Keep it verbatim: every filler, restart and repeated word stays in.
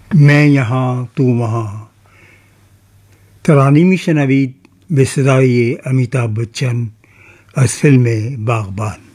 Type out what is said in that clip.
मैं यहाँ तू वहाँ तरानी میشنوید به صدای امیتابh بچن از فیلم باغبان.